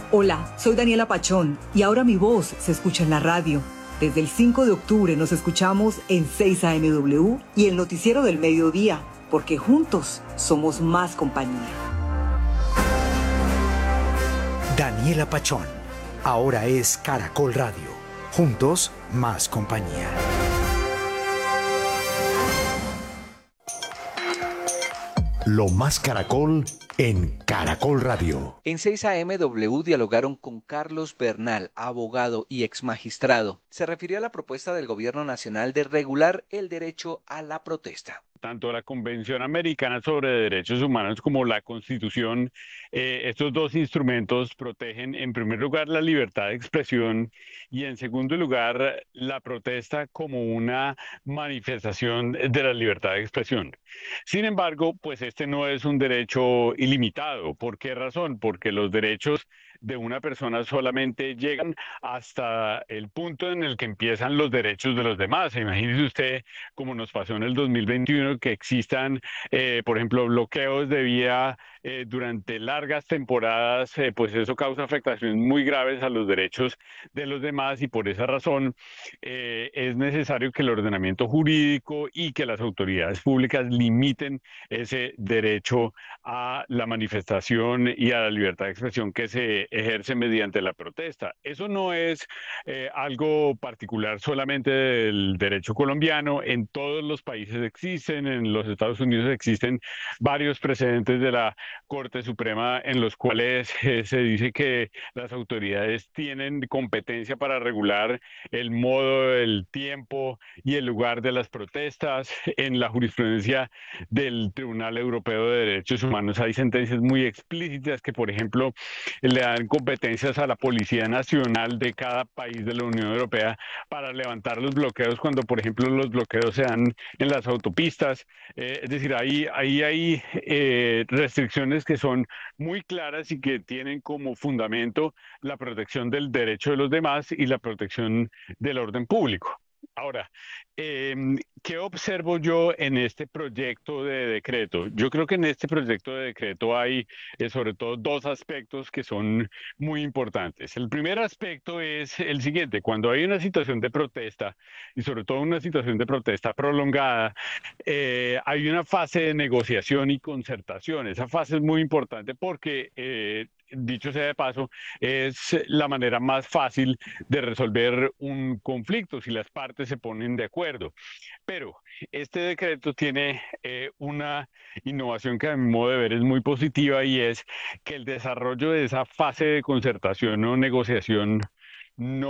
Hola, soy Daniela Pachón y ahora mi voz se escucha en la radio. Desde el 5 de octubre nos escuchamos en 6 AMW y el noticiero del mediodía, porque juntos somos más compañía. Daniela Pachón, ahora es Caracol Radio. Juntos, más compañía. Lo más Caracol en Caracol Radio. En 6 AMW dialogaron con Carlos Bernal, abogado y exmagistrado. Se refirió a la propuesta del Gobierno Nacional de regular el derecho a la protesta. Tanto la Convención Americana sobre Derechos Humanos como la Constitución, estos dos instrumentos protegen en primer lugar la libertad de expresión y en segundo lugar la protesta como una manifestación de la libertad de expresión. Sin embargo, pues este no es un derecho ilimitado. ¿Por qué razón? Porque los derechos de una persona solamente llegan hasta el punto en el que empiezan los derechos de los demás. Imagínese usted, como nos pasó en el 2021, que existan, por ejemplo, bloqueos de vía durante largas temporadas, pues eso causa afectaciones muy graves a los derechos de los demás y por esa razón es necesario que el ordenamiento jurídico y que las autoridades públicas limiten ese derecho a la manifestación y a la libertad de expresión que se ejerce mediante la protesta. Eso no es algo particular solamente del derecho colombiano. En todos los países existen, en los Estados Unidos existen varios precedentes de la Corte Suprema en los cuales se dice que las autoridades tienen competencia para regular el modo, el tiempo y el lugar de las protestas. En la jurisprudencia del Tribunal Europeo de Derechos Humanos hay sentencias muy explícitas que, por ejemplo, le dan competencias a la Policía Nacional de cada país de la Unión Europea para levantar los bloqueos cuando, por ejemplo, los bloqueos se dan en las autopistas. Es decir, ahí hay restricciones que son muy claras y que tienen como fundamento la protección del derecho de los demás y la protección del orden público. Ahora, ¿qué observo yo en este proyecto de decreto? Yo creo que en este proyecto de decreto hay sobre todo dos aspectos que son muy importantes. El primer aspecto es el siguiente: cuando hay una situación de protesta, y sobre todo una situación de protesta prolongada, hay una fase de negociación y concertación. Esa fase es muy importante porque dicho sea de paso, es la manera más fácil de resolver un conflicto si las partes se ponen de acuerdo. Pero este decreto tiene una innovación que a mi modo de ver es muy positiva y es que el desarrollo de esa fase de concertación o negociación no